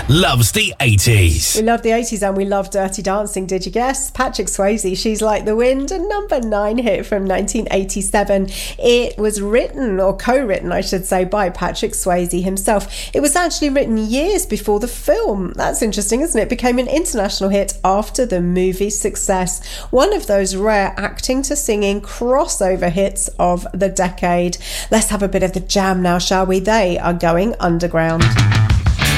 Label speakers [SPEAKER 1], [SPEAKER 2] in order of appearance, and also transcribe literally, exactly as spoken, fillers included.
[SPEAKER 1] loves the eighties.
[SPEAKER 2] We love the eighties and we love Dirty Dancing, did you guess? Patrick Swayze, She's Like the Wind, a number nine hit from nineteen eighty-seven. It was written, or co-written, I should say, by Patrick Swayze himself. It was actually written years before the film. That's interesting, isn't it? It became an international hit after the movie's success. One of those rare acting to singing crossover hits of the decade. Let's have a bit of the jam now, shall we? They are going underground.